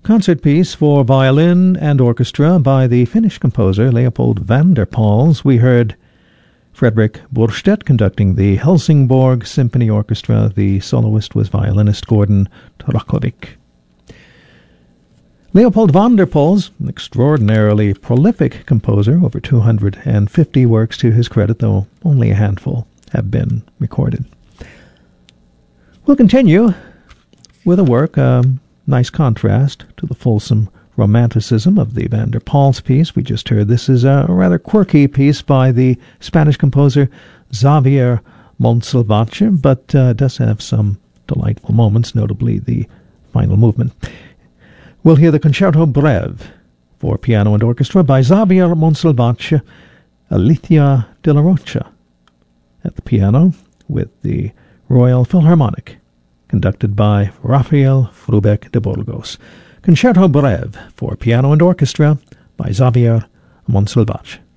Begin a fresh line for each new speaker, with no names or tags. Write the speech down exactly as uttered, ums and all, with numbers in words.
Concert piece for violin and orchestra by the Finnish composer Leopold van der Pals. We heard Fredrik Borstedt conducting the Helsingborg Symphony Orchestra. The soloist was violinist Gordon Trakovic. Leopold van der Pals, an extraordinarily prolific composer, over two hundred fifty works to his credit, though only a handful have been recorded. We'll continue with a work, a nice contrast to the fulsome romanticism of the Van der Pals piece we just heard. This is a rather quirky piece by the Spanish composer Xavier Montsalvatge, but uh, does have some delightful moments, notably the final movement. We'll hear the Concerto Breve for piano and orchestra by Xavier Montsalvatge, Alicia de la Rocha at the piano, with the Royal Philharmonic, conducted by Rafael Frubeck de Burgos. Concerto Breve for piano and orchestra by Xavier Montsalvatge.